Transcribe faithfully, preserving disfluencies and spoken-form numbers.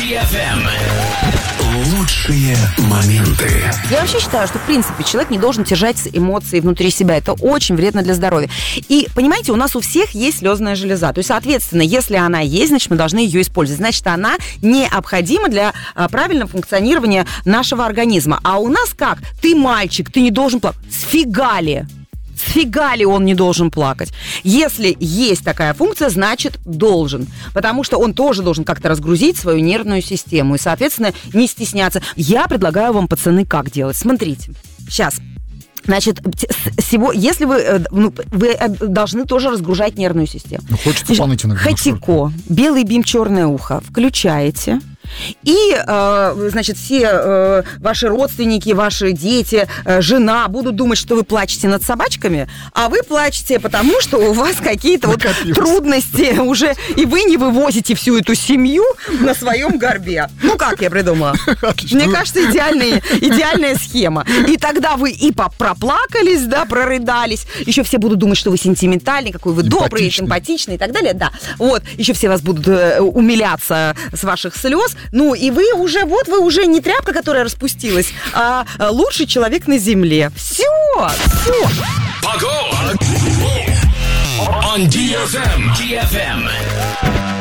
ди эф эм. Лучшие моменты. Я вообще считаю, что, в принципе, человек не должен держать эмоции внутри себя. Это очень вредно для здоровья. И, понимаете, у нас у всех есть слезная железа. То есть, соответственно, если она есть, значит, мы должны ее использовать. Значит, она необходима для а, правильного функционирования нашего организма. А у нас как? Ты мальчик, ты не должен плакать. Сфига ли? Сфига ли он не должен плакать? Если есть такая функция, значит, должен. Потому что он тоже должен как-то разгрузить свою нервную систему. И, соответственно, не стесняться. Я предлагаю вам, пацаны, как делать. Смотрите. Сейчас. Значит, всего, если вы, ну, вы должны тоже разгружать нервную систему. Ну, хочется поныть иногда. Хатико, белый бим, черное ухо. Включаете. И, э, значит, все э, ваши родственники, ваши дети, э, жена будут думать, что вы плачете над собачками, а вы плачете потому, что у вас какие-то вот трудности уже, и вы не вывозите всю эту семью на своем горбе. Ну, как я придумала? Отлично. Мне кажется, идеальная, идеальная схема. И тогда вы и проплакались, да, прорыдались, еще все будут думать, что вы сентиментальный, какой вы добрый, симпатичный и так далее, да. Вот, еще все вас будут э, умиляться с ваших слез. Ну, и вы уже, вот вы уже не тряпка, которая распустилась, а лучший человек на земле. Все, все. Погода! On ди эф эм. ди эф эм.